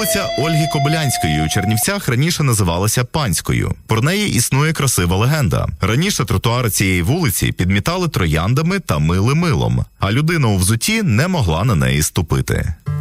Вулиця Ольги Кобилянської у Чернівцях раніше називалася Панською. Про неї існує красива легенда. Раніше тротуари цієї вулиці підмітали трояндами та мили милом, а людина у взутті не могла на неї ступити.